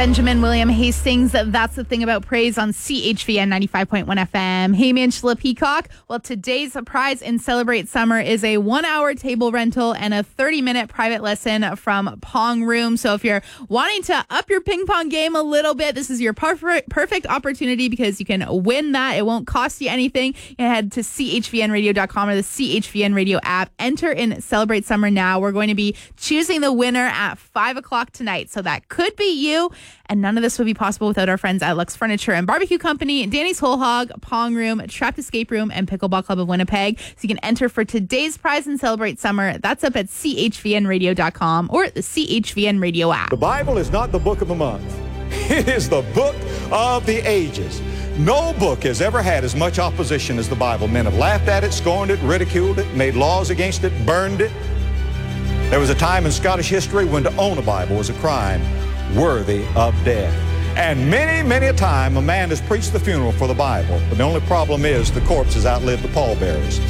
Benjamin William Hastings, that's the thing about praise on CHVN 95.1 FM. Hey, Angela Peacock. Well, today's prize in Celebrate Summer is a 1-hour table rental and a 30-minute private lesson from Pong Room. So if you're wanting to up your ping pong game a little bit, this is your perfect opportunity because you can win that. It won't cost you anything. You can head to chvnradio.com or the CHVN Radio app. Enter in Celebrate Summer now. We're going to be choosing the winner at 5 o'clock tonight. So that could be you. And none of this would be possible without our friends at Lux Furniture and Barbecue Company, Danny's Whole Hog, Pong Room, Trapped Escape Room, and Pickleball Club of Winnipeg. So you can enter for today's prize and Celebrate Summer. That's up at chvnradio.com or the CHVN Radio app. The Bible is not the book of the month. It is the book of the ages. No book has ever had as much opposition as the Bible. Men have laughed at it, scorned it, ridiculed it, made laws against it, burned it. There was a time in Scottish history when to own a Bible was a crime worthy of death. And many a time a man has preached the funeral for the Bible, but the only problem is the corpse has outlived the pallbearers.